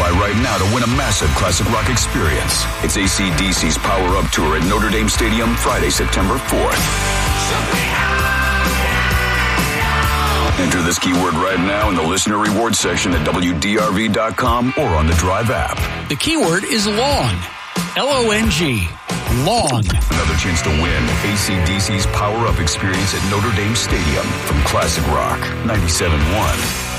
qualify right now to win a massive classic rock experience. It's AC/DC's Power Up Tour at Notre Dame Stadium Friday, September 4th. Enter this keyword right now in the listener reward section at WDRV.com or on the Drive app. The keyword is long. L-O-N-G. Long. Another chance to win AC/DC's Power Up experience at Notre Dame Stadium from Classic Rock 97.1.